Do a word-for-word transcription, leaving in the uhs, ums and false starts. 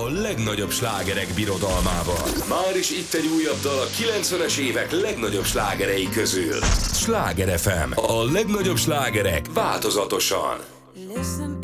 a legnagyobb slágerek birodalmában. Már is itt egy újabb dal a kilencvenes évek legnagyobb slágerei közül. Sláger ef em. A legnagyobb slágerek változatosan.